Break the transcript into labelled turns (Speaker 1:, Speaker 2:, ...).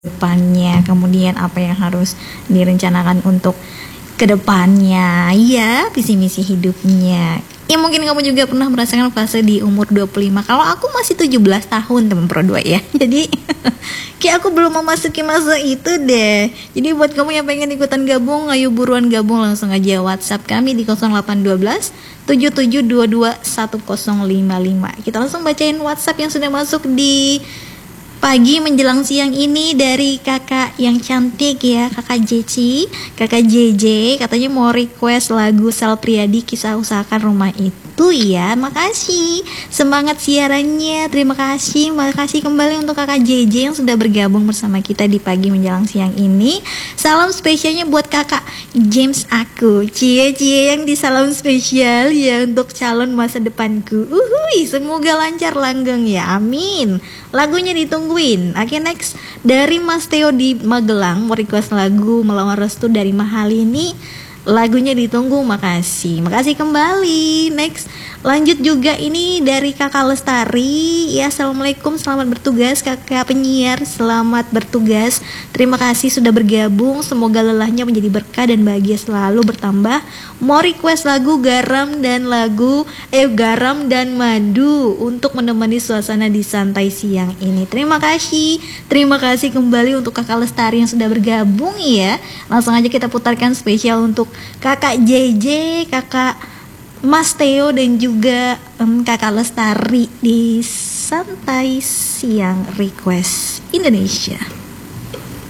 Speaker 1: depannya, kemudian apa yang harus direncanakan untuk kedepannya, ya visi misi hidupnya. Ya mungkin kamu juga pernah merasakan fase di umur 25. Kalau aku masih 17 tahun teman Pro 2 ya. Jadi kayak aku belum memasuki masa itu deh. Jadi buat kamu yang pengen ikutan gabung, ayo buruan gabung, langsung aja WhatsApp kami di 0812 7722 1055. Kita langsung bacain WhatsApp yang sudah masuk di pagi menjelang siang ini dari kakak yang cantik ya, kakak Jeci, kakak JJ, katanya mau request lagu Sal Priadi, Kisah Usahakan Rumah Itu ya. Makasih semangat siarannya, terima kasih, makasih kembali untuk kakak JJ yang sudah bergabung bersama kita di pagi menjelang siang ini. Salam spesialnya buat kakak James aku, cie yang di salam spesial ya untuk calon masa depanku. Semoga lancar langgeng ya, amin. Lagunya ditungguin. Oke, next dari Mas Theo di Magelang mau request lagu Melawan Restu dari Mahalini. Lagunya ditunggu, makasih kembali. Next lanjut juga ini dari kakak Lestari ya. Assalamualaikum, selamat bertugas kakak penyiar, selamat bertugas, terima kasih sudah bergabung, semoga lelahnya menjadi berkah dan bahagia selalu bertambah. Mau request lagu Garam dan Madu untuk menemani suasana di santai siang ini. Terima kasih kembali untuk kakak Lestari yang sudah bergabung ya. Langsung aja kita putarkan spesial untuk kakak JJ, kakak Mas Theo dan juga kakak Lestari di santai siang request Indonesia.